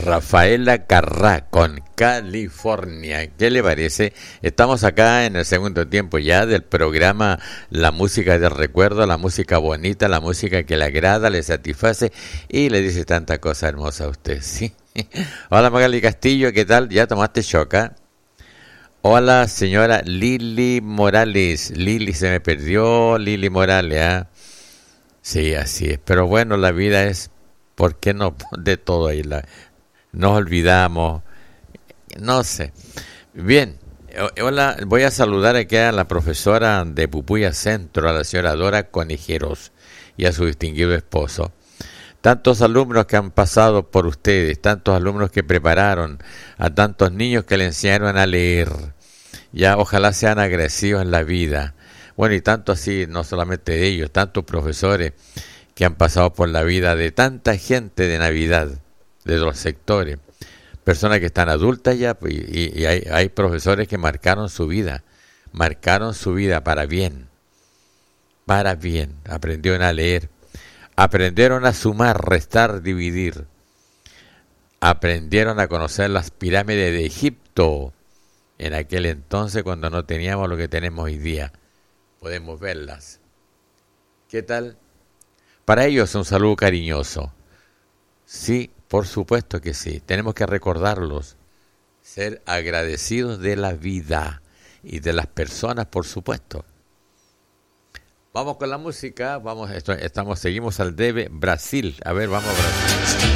Rafaela Carrá con California. ¿Qué le parece? Estamos acá en el segundo tiempo ya del programa La Música del Recuerdo, la música bonita, la música que le agrada, le satisface y le dice tanta cosa hermosa a usted, ¿sí? Hola Magali Castillo, ¿qué tal? ¿Ya tomaste choca? Hola señora Lili Morales. Lili se me perdió, Lili Morales, ¿ah? Sí, así es. Pero bueno, la vida es, ¿por qué no? De todo ahí. Nos olvidamos. No sé. Bien. Hola, voy a saludar aquí a la profesora de Pupuya Centro, a la señora Dora Conejeros y a su distinguido esposo. Tantos alumnos que han pasado por ustedes, tantos alumnos que prepararon, a tantos niños que le enseñaron a leer. Ya ojalá sean agradecidos en la vida. Bueno, y tanto así, no solamente de ellos, tantos profesores que han pasado por la vida de tanta gente de Navidad, de los sectores, personas que están adultas ya, y hay profesores que marcaron su vida para bien, aprendieron a leer, aprendieron a sumar, restar, dividir, aprendieron a conocer las pirámides de Egipto, en aquel entonces cuando no teníamos lo que tenemos hoy día. Podemos verlas. ¿Qué tal? Para ellos un saludo cariñoso. Sí, por supuesto que sí. Tenemos que recordarlos. Ser agradecidos de la vida y de las personas, por supuesto. Vamos con la música. Seguimos al debe Brasil. A ver, vamos a Brasil.